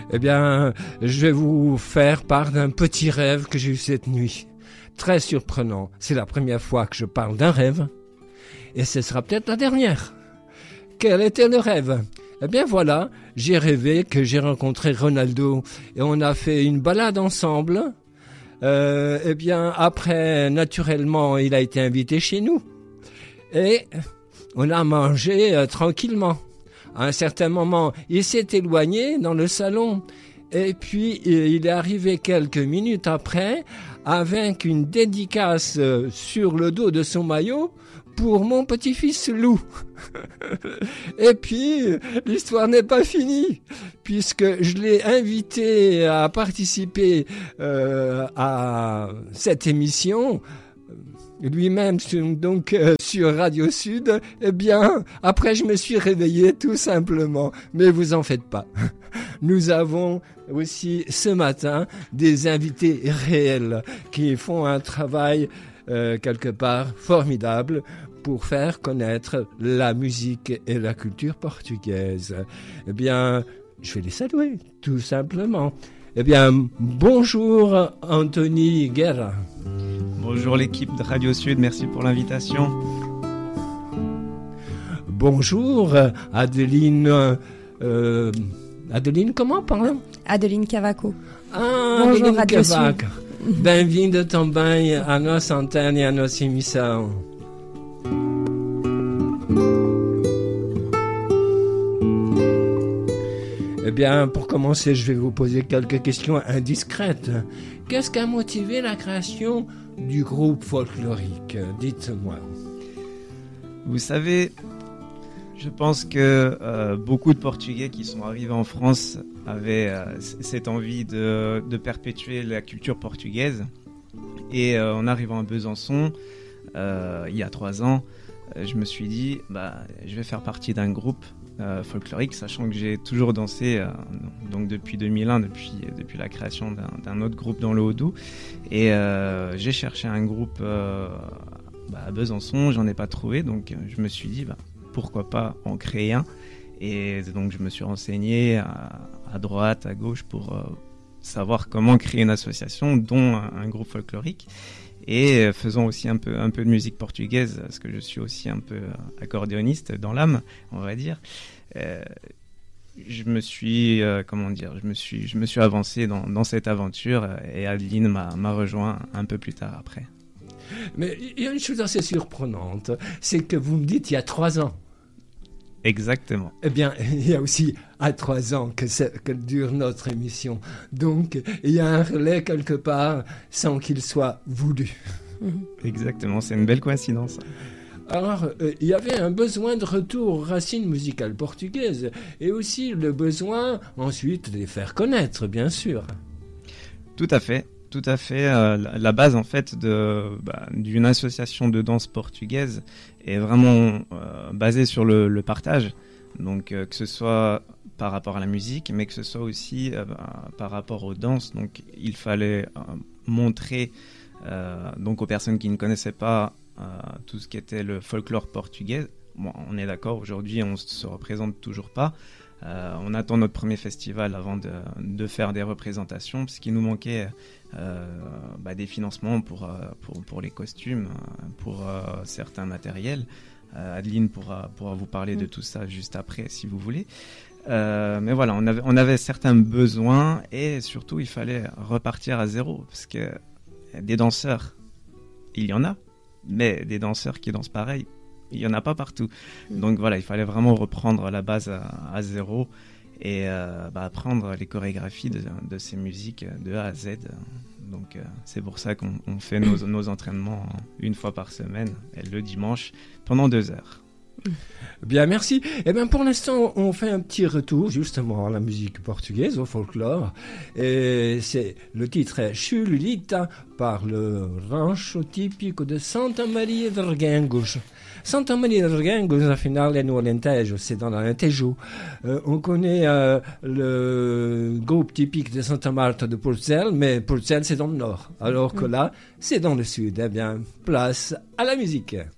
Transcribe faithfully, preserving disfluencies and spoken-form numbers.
Eh bien, je vais vous faire part d'un petit rêve que j'ai eu cette nuit. Très surprenant. C'est la première fois que je parle d'un rêve. Et ce sera peut-être la dernière. Quel était le rêve ? Eh bien voilà, j'ai rêvé que j'ai rencontré Ronaldo et on a fait une balade ensemble. Euh, eh bien après, naturellement, il a été invité chez nous. Et on a mangé euh, tranquillement. À un certain moment, il s'est éloigné dans le salon. Et puis, il est arrivé quelques minutes après avec une dédicace euh, sur le dos de son maillot pour mon petit-fils Lou. Et puis, l'histoire n'est pas finie, puisque je l'ai invité à participer euh, à cette émission, lui-même donc euh, sur Radio Sud. Eh bien, après je me suis réveillé tout simplement, mais vous en faites pas. Nous avons aussi ce matin des invités réels qui font un travail euh, quelque part formidable pour faire connaître la musique et la culture portugaise. Eh bien, je vais les saluer, tout simplement. Eh bien, bonjour Anthony Guerra. Bonjour l'équipe de Radio Sud, merci pour l'invitation. Bonjour Adeline... Euh, Adeline, comment, pardon? Adeline Cavaco. Ah, bonjour Adeline Radio Cavaco. Sud. Bem-vinda também à nossa antenne e à nossa emissão. Eh bien, pour commencer, je vais vous poser quelques questions indiscrètes. Qu'est-ce qui a motivé la création du groupe folklorique ? Dites-moi. Vous savez, je pense que euh, beaucoup de Portugais qui sont arrivés en France avaient euh, cette envie de, de perpétuer la culture portugaise. Et euh, en arrivant à Besançon, euh, il y a trois ans, euh, je me suis dit, bah, je vais faire partie d'un groupe euh, folklorique, sachant que j'ai toujours dansé, euh, donc depuis deux mille un, depuis, depuis la création d'un, d'un autre groupe dans le Haut-Doubs. Et euh, j'ai cherché un groupe euh, bah, à Besançon, j'en ai pas trouvé, donc je me suis dit, bah, pourquoi pas en créer un. Et donc je me suis renseigné à, à droite, à gauche pour euh, savoir comment créer une association, dont un, un groupe folklorique. Et faisant aussi un peu, un peu de musique portugaise, parce que je suis aussi un peu accordéoniste dans l'âme, on va dire. Euh, je me suis, euh, comment dire, je me suis, je me suis avancé dans, dans cette aventure et Adeline m'a, m'a rejoint un peu plus tard après. Mais il y a une chose assez surprenante, c'est que vous me dites il y a trois ans. Exactement. Eh bien, il y a aussi à trois ans que, que dure notre émission. Donc, il y a un relais quelque part sans qu'il soit voulu. Exactement, c'est une belle coïncidence. Alors, euh, il y avait un besoin de retour aux racines musicales portugaises et aussi le besoin ensuite de les faire connaître, bien sûr. Tout à fait. Tout à fait. Euh, la, la base en fait de, bah, d'une association de danse portugaise est vraiment euh, basée sur le, le partage. Donc euh, que ce soit par rapport à la musique, mais que ce soit aussi euh, bah, par rapport aux danses. Donc il fallait euh, montrer euh, donc aux personnes qui ne connaissaient pas euh, tout ce qui était le folklore portugais. Bon, on est d'accord, aujourd'hui on ne se représente toujours pas. Euh, on attend notre premier festival avant de, de faire des représentations, parce qu'il nous manquait euh, bah, des financements pour, euh, pour, pour les costumes, pour euh, certains matériels. Euh, Adeline pourra, pourra vous parler mmh. de tout ça juste après, si vous voulez. Euh, mais voilà, on avait, on avait certains besoins et surtout il fallait repartir à zéro, parce que des danseurs, il y en a, mais des danseurs qui dansent pareil, il n'y en a pas partout. Mmh. Donc voilà, il fallait vraiment reprendre la base à, à zéro et euh, bah, apprendre les chorégraphies de, de ces musiques de A à Z. Donc euh, c'est pour ça qu'on on fait nos, nos entraînements une fois par semaine, et le dimanche, pendant deux heures. Bien, merci. Eh bien, pour l'instant, on fait un petit retour justement à la musique portugaise, au folklore. Et c'est, le titre est Chulita par le rancho típico de Santa Maria de Reguengos. Santa Maria de Reguengos, au final, est no Alentejo, c'est dans l'Alentejo. Euh, on connaît euh, le groupe typique de Santa Marta de Portugal, mais Portugal, c'est dans le nord. Alors que là, c'est dans le sud. Eh bien, place à la musique.